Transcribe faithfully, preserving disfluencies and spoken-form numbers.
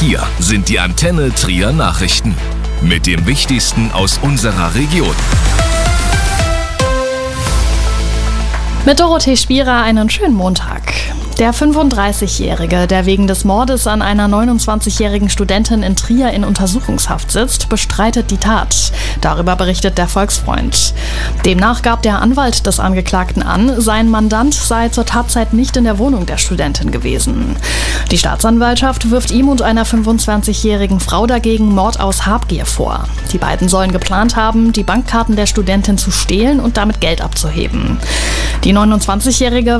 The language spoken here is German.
Hier sind die Antenne Trier Nachrichten mit dem Wichtigsten aus unserer Region. Mit Dorothee Spierer einen schönen Montag. Der fünfunddreißigjährige, der wegen des Mordes an einer neunundzwanzigjährigen Studentin in Trier in Untersuchungshaft sitzt, bestreitet die Tat. Darüber berichtet der Volksfreund. Demnach gab der Anwalt des Angeklagten an, sein Mandant sei zur Tatzeit nicht in der Wohnung der Studentin gewesen. Die Staatsanwaltschaft wirft ihm und einer fünfundzwanzigjährigen Frau dagegen Mord aus Habgier vor. Die beiden sollen geplant haben, die Bankkarten der Studentin zu stehlen und damit Geld abzuheben. Die neunundzwanzigjährige